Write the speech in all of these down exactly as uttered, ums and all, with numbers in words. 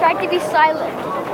tried to be silent.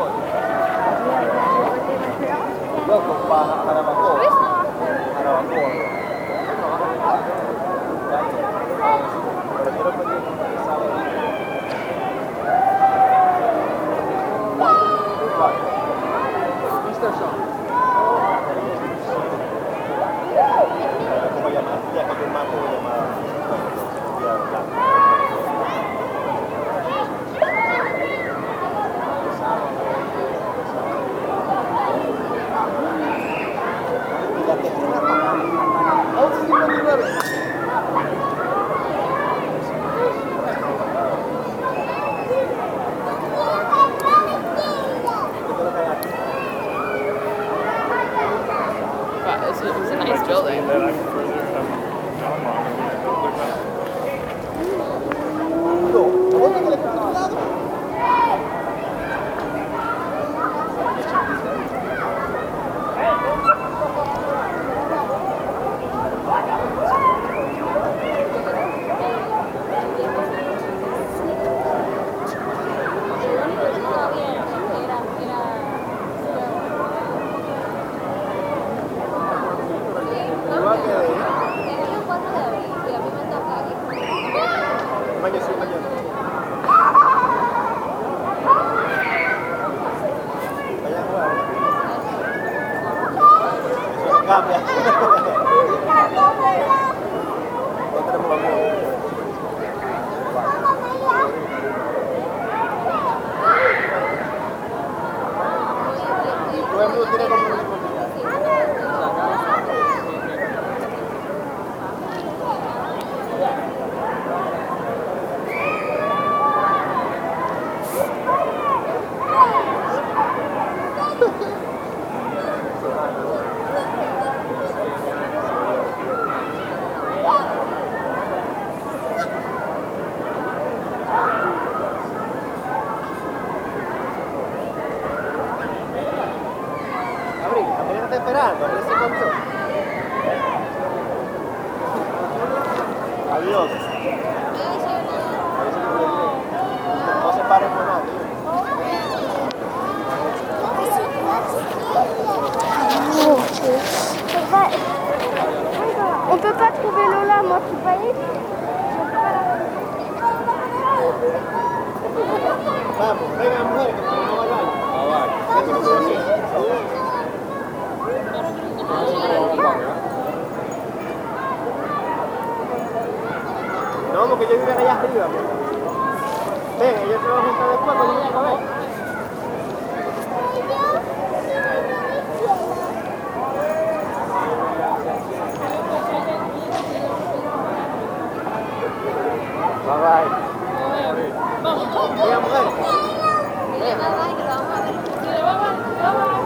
Wow, this is a nice building. Cambia. Todo el mundo tiene como esperando, a ver si contó. Adiós. No se pare por nadie. On peut pas trouver Lola, moi tu voyais. Vamos, venga mujer, que no vayamos. Ah, vale. No, porque ellos viven allá arriba. Ven, ellos se van a juntar después cuando vengan a ver. Bye bye. Vamos. Venga, mujer. Dile bye bye, que lo vamos a ver. Dile bye bye, bye bye.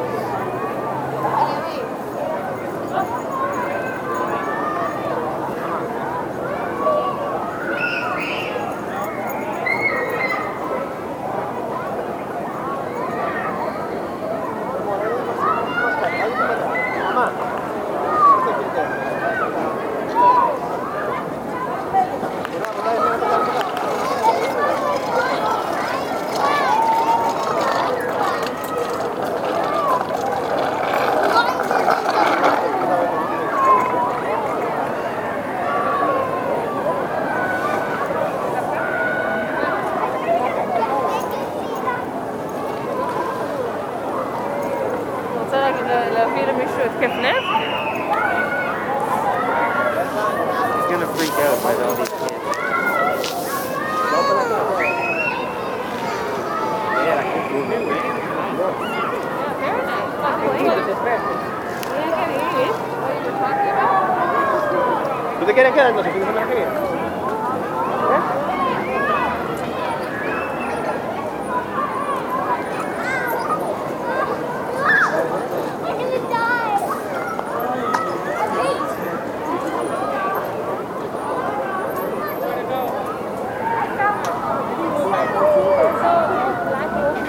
كيفنا؟ He's gonna freak out by all these kids. Yeah, I can move it. ¿Tú te quieres quedar entonces? ¿Quieres que me quede?